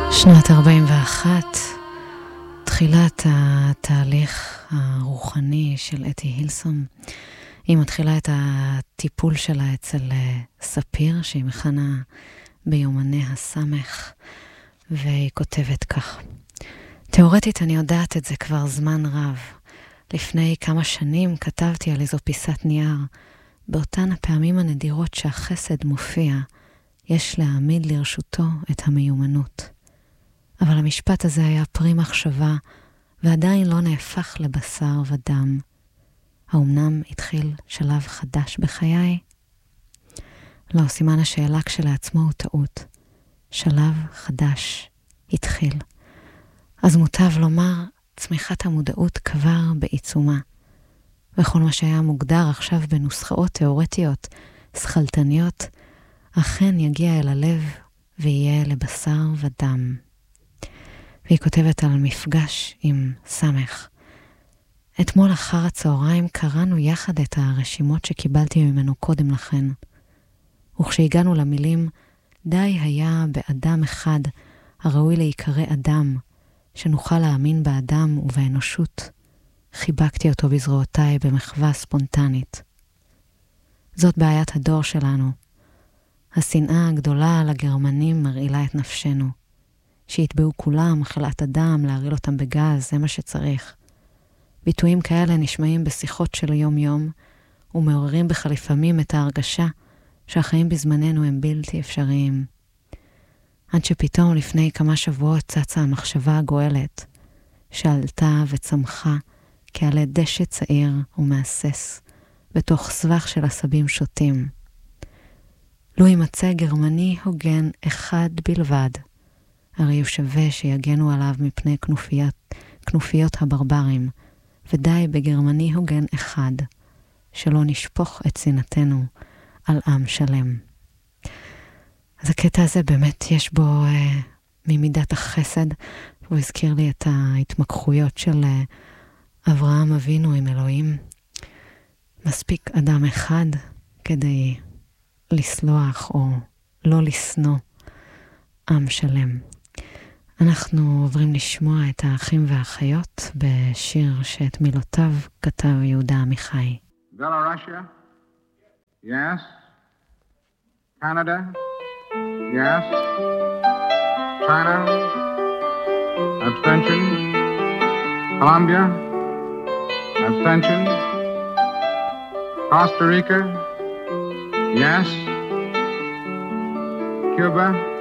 שנת 41, תחילת התהליך הרוחני של אתי הילסום. היא מתחילה את הטיפול שלה אצל ספיר, שהיא מכנה ביומני הסמך, והיא כותבת כך: תיאורטית אני יודעת את זה כבר זמן רב. לפני כמה שנים כתבתי על איזו פיסת נייר. באותן הפעמים הנדירות שהחסד מופיע, יש להעמיד לרשותו את המיומנות. אבל המשפט הזה היה פרי מחשבה, ועדיין לא נהפך לבשר ודם. האומנם התחיל שלב חדש בחיי? לא, סימן השאלה כשלעצמו הוא טעות. שלב חדש התחיל. אז מוטב לומר, צמיחת המודעות כבר בעיצומה. וכל מה שהיה מוגדר עכשיו בנוסחאות תיאורטיות, שכלתניות, אכן יגיע אל הלב ויהיה לבשר ודם. והיא כותבת על מפגש עם סמך. אתמול אחר הצהריים קראנו יחד את הרשימות שקיבלתי ממנו קודם לכן. וכשהגענו למילים, די היה באדם אחד הראוי להיקרא אדם, שנוכל להאמין באדם ובאנושות. חיבקתי אותו בזרועותיי במחווה ספונטנית. זאת בעיית הדור שלנו. השנאה הגדולה על הגרמנים מרעילה את נפשנו. שיתבעו כולם, חלאת אדם, להרעיל אותם בגז, זה מה שצריך. ביטויים כאלה נשמעים בשיחות של יום-יום, ומעוררים בך לפעמים את ההרגשה שהחיים בזמננו הם בלתי אפשריים. עד שפתאום לפני כמה שבועות צצה המחשבה הגואלת, שעלתה וצמחה כעלי דשא צעיר ומאסס, בתוך סבך של עשבים שוטים. לו יימצא גרמני הוגן אחד בלבד, הרי הוא שווה שיגנו עליו מפני כנופיות הברברים, ודי בגרמני הוגן אחד, שלא נשפוך את שנאתנו על עם שלם. אז הקטע הזה באמת יש בו ממידת החסד, הוא הזכיר לי את ההתמקחויות של אברהם אבינו עם אלוהים. מספיק אדם אחד כדי לסלוח או לא לסנוע עם שלם. אנחנו עוברים לשמוע את האחים והאחיות בשיר שאת מילותיו כתב יהודה עמיחי. Belarusia? Yes. Canada? Yes. China? Abstention. Colombia? Abstention. Costa Rica? Yes. Cuba?